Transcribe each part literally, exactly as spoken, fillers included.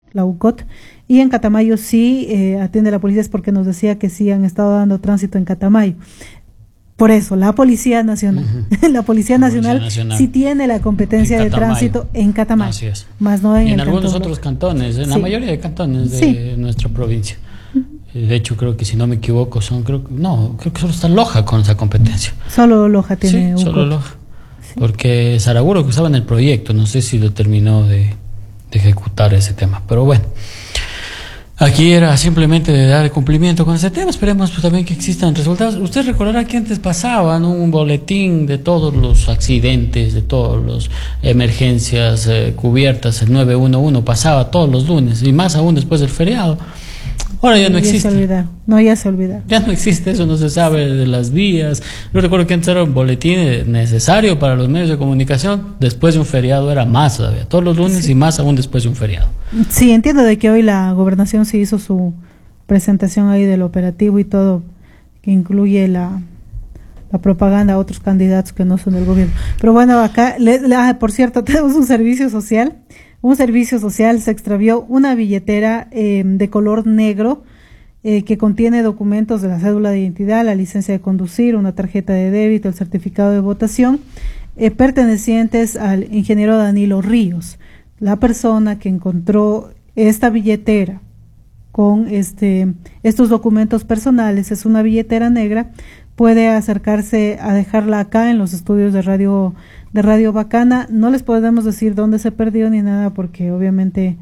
la U C O T, y en Catamayo sí eh, atiende la policía, es porque nos decía que sí han estado dando tránsito en Catamayo. Por eso, la Policía Nacional, uh-huh. la Policía la Nacional, Policía Nacional sí tiene la competencia de tránsito en Catamayo, así es. Más no en, y en el algunos cantón otros Loja. cantones, en sí. la mayoría de cantones de sí. nuestra provincia. Uh-huh. De hecho, creo que si no me equivoco, son creo no, creo que solo está Loja con esa competencia. Solo Loja tiene sí, un solo Loja. Sí. Porque Saraguro que estaba en el proyecto, no sé si lo terminó de, de ejecutar ese tema, pero bueno. Aquí era simplemente de dar cumplimiento con ese tema. Esperemos pues, también que existan resultados. Usted recordará que antes pasaban, ¿no?, un boletín de todos los accidentes, de todas las emergencias eh, cubiertas. El nueve uno uno pasaba todos los lunes, y más aún después del feriado. Ahora ya no ya existe. Se olvidaron. No, ya se olvidaron. Ya no existe eso, no se sabe de las vías. Yo recuerdo que antes era un boletín necesario para los medios de comunicación. Después de un feriado era más todavía. Todos los lunes sí. y más aún después de un feriado. Sí, entiendo de que hoy la gobernación sí hizo su presentación ahí del operativo y todo, que incluye la, la propaganda a otros candidatos que no son del gobierno. Pero bueno, acá, le, le, ah, por cierto, tenemos un servicio social. Un servicio social se extravió una billetera eh, de color negro eh, que contiene documentos de la cédula de identidad, la licencia de conducir, una tarjeta de débito, el certificado de votación, eh, pertenecientes al ingeniero Danilo Ríos. La persona que encontró esta billetera con este, estos documentos personales, es una billetera negra, puede acercarse a dejarla acá en los estudios de radio de Radio Bacana. No les podemos decir dónde se perdió ni nada porque obviamente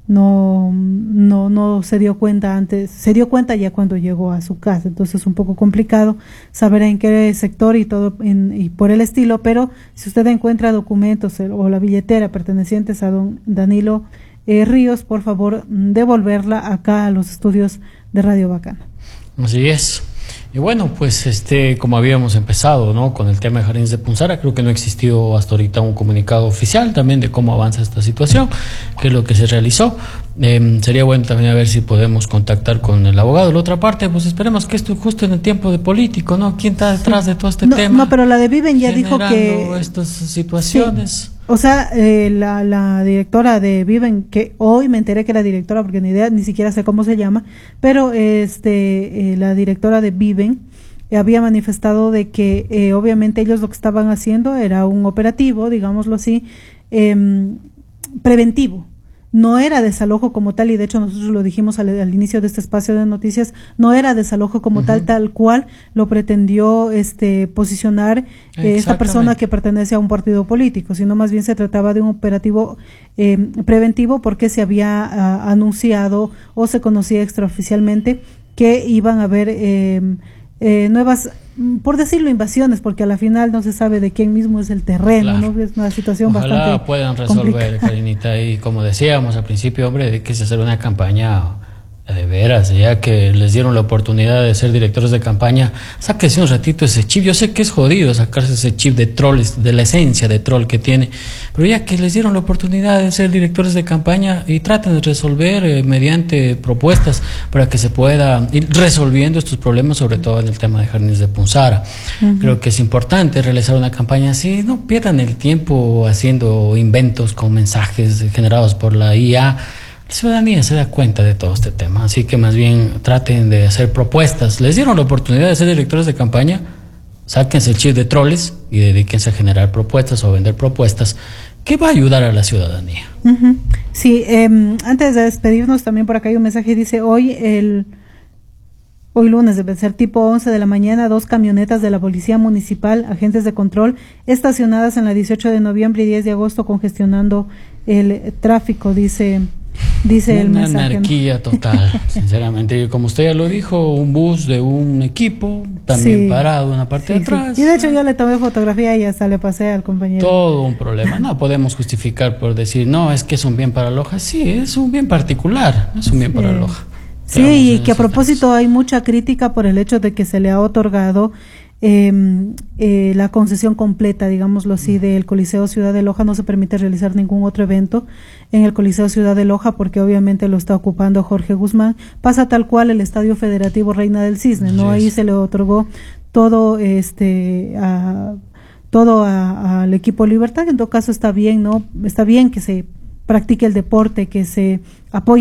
no, no, no se dio cuenta antes, se dio cuenta ya cuando llegó a su casa, entonces es un poco complicado saber en qué sector y todo en, y por el estilo, pero si usted encuentra documentos o la billetera pertenecientes a don Danilo eh, Ríos, por favor devolverla acá a los estudios de Radio Bacana. Así es. Y bueno, pues este, como habíamos empezado, ¿no?, con el tema de Jardines de Punzara, creo que no ha existido hasta ahorita un comunicado oficial también de cómo avanza esta situación, qué es lo que se realizó. Eh, sería bueno también a ver si podemos contactar con el abogado. De la otra parte, pues esperemos que esto justo en el tiempo de político, ¿no? ¿Quién está detrás de todo este no, tema? No, pero la de Viven ya dijo que estas situaciones. Sí. O sea, eh, la, la directora de Viven, que hoy me enteré que era directora, porque ni idea, ni siquiera sé cómo se llama, pero este, eh, la directora de Viven eh, había manifestado de que eh, obviamente ellos lo que estaban haciendo era un operativo, digámoslo así, eh, preventivo. No era desalojo como tal, y de hecho nosotros lo dijimos al, al inicio de este espacio de noticias, no era desalojo como uh-huh. tal, tal cual lo pretendió este posicionar eh, esta persona que pertenece a un partido político, sino más bien se trataba de un operativo eh, preventivo porque se había uh, anunciado o se conocía extraoficialmente que iban a haber eh, eh, nuevas, por decirlo, invasiones, porque a la final no se sabe de quién mismo es el terreno, claro. ¿no? Es una situación Ojalá bastante puedan resolver, Karinita, y como decíamos al principio, hombre, hay que hacer una campaña de veras, ya que les dieron la oportunidad de ser directores de campaña, sáquese un ratito ese chip. Yo sé que es jodido sacarse ese chip de troll, de la esencia de troll que tiene, pero ya que les dieron la oportunidad de ser directores de campaña, y traten de resolver eh, mediante propuestas para que se pueda ir resolviendo estos problemas, sobre todo en el tema de Jardines de Punzara. Uh-huh. Creo que es importante realizar una campaña así, no pierdan el tiempo haciendo inventos con mensajes generados por la I A. La ciudadanía se da cuenta de todo este tema, así que más bien traten de hacer propuestas. Les dieron la oportunidad de ser directores de campaña, sáquense el chip de troles y dedíquense a generar propuestas o vender propuestas que va a ayudar a la ciudadanía. Uh-huh. Sí, eh, antes de despedirnos también por acá hay un mensaje, dice hoy el hoy lunes debe ser tipo once de la mañana, dos camionetas de la Policía Municipal, agentes de control, estacionadas en la dieciocho de noviembre y diez de agosto congestionando el tráfico, dice Dice una el mensaje. Una anarquía total, sinceramente. Como usted ya lo dijo, un bus de un equipo también sí, parado en la parte sí, de atrás. Sí. Y de hecho yo le tomé fotografía y hasta le pasé al compañero. Todo un problema. No podemos justificar por decir, no, es que es un bien para Loja. Sí, es un bien particular, es un bien sí. para Loja. Sí, y que a propósito tema. Hay mucha crítica por el hecho de que se le ha otorgado Eh, eh, la concesión completa, digámoslo así, del Coliseo Ciudad de Loja. No se permite realizar ningún otro evento en el Coliseo Ciudad de Loja porque obviamente lo está ocupando Jorge Guzmán. Pasa tal cual el Estadio Federativo Reina del Cisne, ¿no? Ahí se le otorgó todo este a, todo a, al equipo Libertad. En todo caso está bien, ¿no? Está bien que se practique el deporte, que se apoye